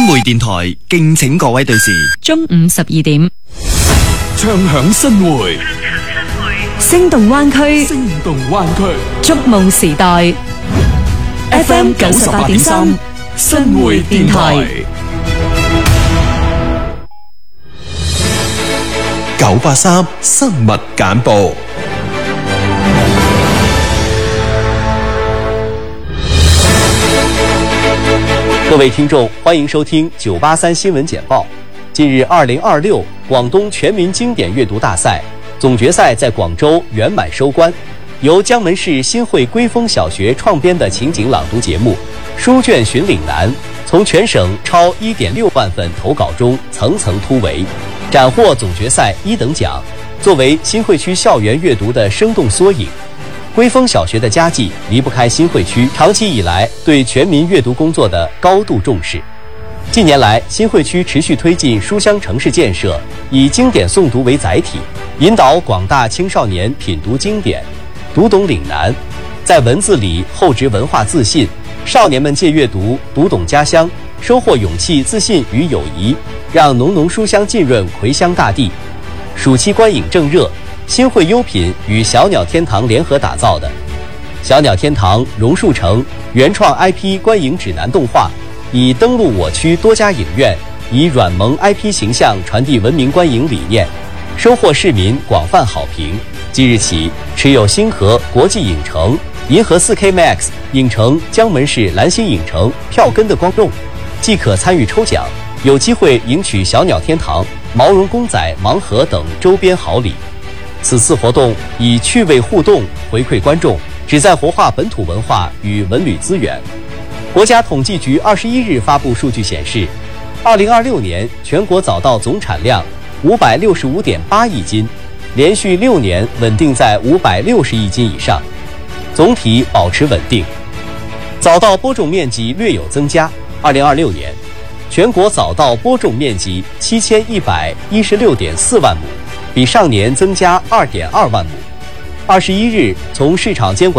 匯電台敬請各位對時。 中午12點， 唱響新會， 聲動灣區， 聲動灣區， 觸夢時代。FM 98.3新會電台 983新聞簡報。 各位聽眾，歡迎收聽983新聞簡報。近日，2026廣東全民經典閱讀大賽總決賽在廣州圓滿收官。由江門市新會歸豐小學創編的情景朗讀節目《書卷尋嶺南》，從全省超1.6萬份投稿中層層突圍，斬獲總決賽1等獎。作為新會區校園閱讀的生動縮影，歸豐小學的佳績離不開新會區長期以來對全民閱讀工作的高度重視。近年來，新會區持續推進書香城市建設，以經典誦讀為載體，引導廣大青少年品讀經典，讀懂嶺南。在文字裡厚植文化自信，少年們借閱讀讀懂家鄉，收穫勇氣、自信與友誼，讓濃濃書香浸潤葵鄉大地。暑期觀影正熱，新會優品與小鳥天堂聯合打造的小鳥天堂榕樹城原創 IP 觀影指南動畫，以登陸我區多家影院，以軟萌 IP 形象傳遞文明觀影理念，收穫市民廣泛好評。即日起，持有星河國際影城、銀河 4K Max 影城、江門市藍星影城票根的觀眾，即可參與抽獎，有機會贏取小鳥天堂、毛絨公仔盲盒等周邊好禮。此次活動以趣味互動回饋觀眾，旨在活化本土文化與文旅資源。國家統計局21日發布數據顯示，2026年全國早稻總產量565.8億斤，連續6年穩定在560億斤以上，總體保持穩定。早稻播種面積略有增加，2026年全國早稻播種面積7116.4萬畝，比上年增加2.2萬畝。21日從市場監管